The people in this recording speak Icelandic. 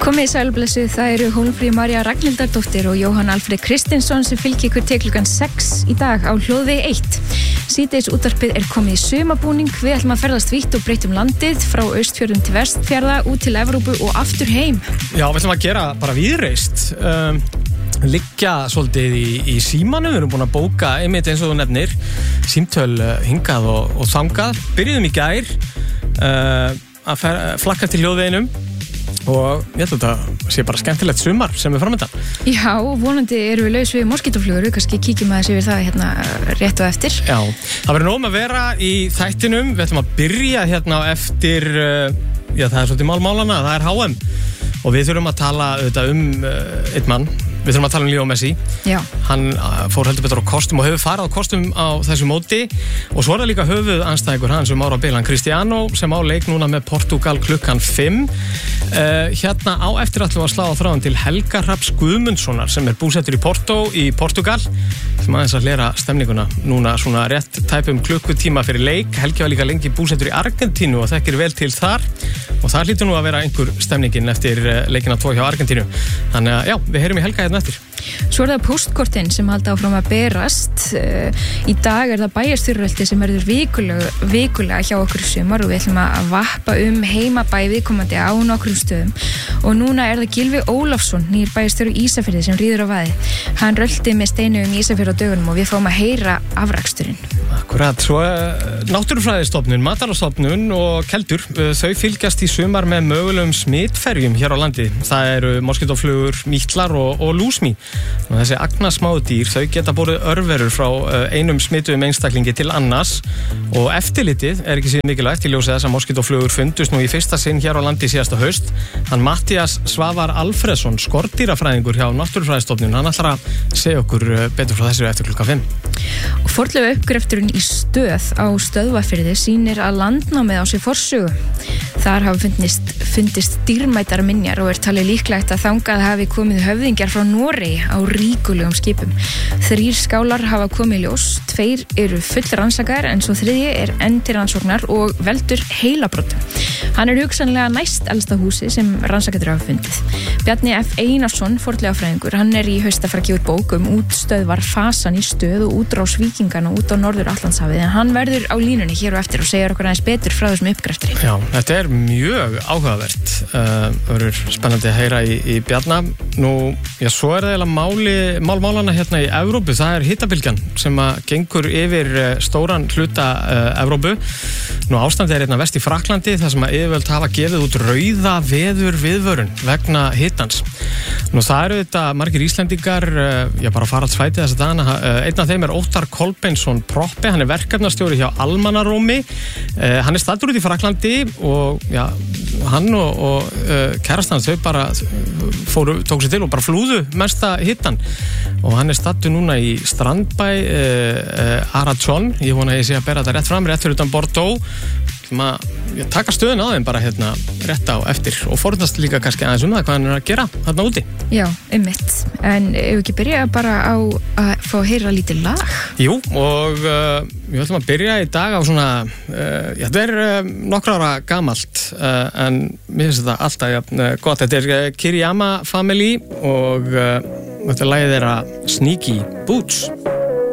Komið sælblessuð, það eru Hólmfríður María Ragnhildardóttir og Jóhann Alfreð Kristinsson sem fylgja ykkur til klukkan 6 í dag á Hljóðvegi 1. Síðdegis útvarpið er komið í sumarbúning. Við ætlum að ferðast vítt og breytt landið frá Austfjörðum til Vestfjarða, út til Evrópu og aftur heim. Já, við ætlum að gera bara víðreist. Liggja svolítið í símanum. Við erum búin að bóka einmitt eins og þú nefnir símtöl hingað og þangað. Byrjuðum í gær að flakka til Hljóðveginum og ég held að þetta sé bara skemmtilegt sumar sem er framöndan. Já, vonandi erum við laus við moskítoflugur, við kannski kíkjum aðeins yfir það hérna rétt og eftir. Já, það verður nóg að vera í þættinum. Við ætlum að byrja hérna eftir, já það er svolítið málmálana, það er HM og við þurfum að tala einn mann. Við þurfum að tala Leo Messi. Já. Hann fór heldur betur á kostum og hefur farið á kostum á þessu móti og svo er það líka höfuðandstæðingur hans ára bilan Cristiano sem á leik núna með Portugal klukkan 5. Hérna á eftir ætlum við að slá á þráðan til Helga Hrafns Guðmundssonar sem er búsettur í Porto í Portugal. Ætlum aðeins að hlera stemninguna núna svona rétt tæpum klukkutíma fyrir leik. Helgi var líka lengi búsettur í Argentínu og þekkir vel til þar og það hlýtur nú að vera einhver stemningin eftir leikina 2 hjá Argentínu. Þannig að já, við heyrum í Helga eftir. Svo er það póstkortin sem halda áfram að berast. Í dag er það bæjarstjóraröldi sem verður vikulega hjá okkur í sumar og við ætlum að vappa heimabæ viðkomandi á nokkrum stöðum. Og núna er það Gylfi Ólafsson, nýr bæjarstjóri Ísafirði sem ríður á vaði. Hann rölti með steinu Ísafirði á dögunum og við fáum að heyra afraksturinn. Akkurat, svo Náttúrufræðistofnun, Matvælastofnun og Keldur, þau fylgjast í sumar með mögulegum smitferjum hér á landi. Það eru moskítoflugur, mítlar og lúsmý. Og þessi agnarsmáu dýr, þau geta borið örverur frá einum smituðum einstaklingi til annars og eftirlitið er ekki síðan mikilvægt í ljósi þess að moskítoflugur fundust nú í fyrsta sinn hér á landi síðasta haust. Hann Matthías Svavar Alfreðsson, skordýrafræðingur hjá Náttúrufræðistofnun, hann ætlar að segja okkur betur frá þessu eftir klukkan 5. Og fornleifa uppgrefturinn í Stöð á Stöðvarfirði sýnir að landnámið á sér forsögu. Þar hafa fundist dýrmætar minjar og er talið líklegt að þangað hafi komið höfðingjar frá Noregi á ríkulegum skipum. 3 skálar hafa komið í ljós, 2 eru full rannsakaðir en svo 3 er enn til rannsóknar og veldur heilabrotum. Hann er hugsanlega næst elsta húsi sem rannsakendur hafa fundið. Bjarni F. Einarsson, fornleifafræðingur, hann er í haust að fara að gefa út bók útstöðvar fasan í Stöð og útrás víkingana út á Norður Atlantshafið, en hann verður á línunni hér og eftir og segir okkur aðeins betur frá þessum uppgreftri. Já, þetta er mjög áhugavert. Verður spennandi að heyra í Bjarna. Nú, já, svo er það eiginlega málmálana hérna í Evrópu. Það er hitabylgjan sem að gengur yfir stóran hluta Evrópu. Nú, ástandið er hérna vest í Frakklandi þar sem að yfirvöld hafa gefið út rauða veður viðvörun vegna hitans. Nú, það eru þetta margir Íslendingar, já, bara faraldsfæti þessa dagana. Einn af þeim er Óttar Kolbeinsson Proppe, hann er verkefnastjóri hjá Almannarómi. Hann er staddur út í Frakklandi og já, hann og kærastan þau bara tók sér til og bara flúðu mesta hittan og hann er staddur núna í strandbæ Arachon. Ég vona að ég sé að bera þetta rétt fram, rétt fyrir utan Bordeaux. Að taka stöðun á þeim bara hérna rétt á eftir og forðast líka kannski aðeins það hvað hann er að gera þarna úti. Já, einmitt. En ef ekki byrja bara á að fá að heyra lítið lag? Jú, og við ætlum að byrja í dag á svona þetta er nokkra ára gamalt en mér finnst þetta alltaf gott. Þetta er Kiriyama Family og þetta lagið þeirra Sneaky Boots.